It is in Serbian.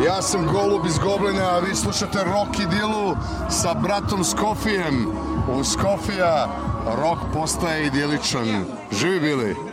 Ja sam Golub iz Goblina, a vi slušate Rock i Dilu sa bratom Skofijem. U Skofija rock postaje idiličan. Živi bili!